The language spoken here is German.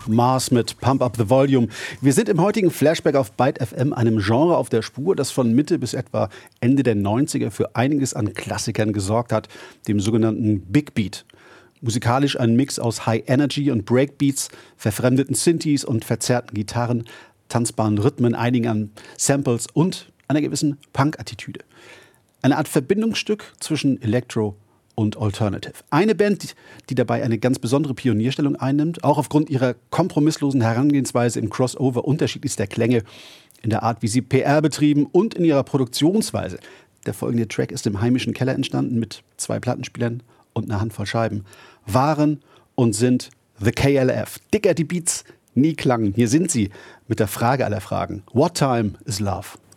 Mars mit Pump Up the Volume. Wir sind im heutigen Flashback auf Byte FM, einem Genre auf der Spur, das von Mitte bis etwa Ende der 90er für einiges an Klassikern gesorgt hat, dem sogenannten Big Beat. Musikalisch ein Mix aus High Energy und Breakbeats, verfremdeten Synthes und verzerrten Gitarren, tanzbaren Rhythmen, einigen an Samples und einer gewissen Punk-Attitüde. Eine Art Verbindungsstück zwischen Electro und Alternative. Eine Band, die dabei eine ganz besondere Pionierstellung einnimmt, auch aufgrund ihrer kompromisslosen Herangehensweise im Crossover unterschiedlichster Klänge, in der Art, wie sie PR betrieben und in ihrer Produktionsweise. Der folgende Track ist im heimischen Keller entstanden mit 2 Plattenspielern und einer Handvoll Scheiben. Waren und sind The KLF. Dicker die Beats nie klangen. Hier sind sie mit der Frage aller Fragen. What time is love?